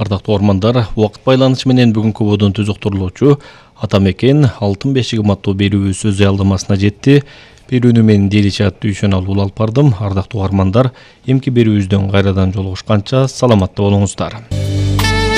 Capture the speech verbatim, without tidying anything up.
Ардактуу угармандар, убакыт байланышы менен бүгүнкү бодон түзүктүрүлүүчү Атамекен алтын бешигим аттуу берүүбүз өз аялдамасына жетти. Берүүнү мен Деличат Дүйшөналы улал алып бардым. Ардактуу угармандар, эмки берүүбүздөн кайрадан жолугушканча саламатта болуңуздар.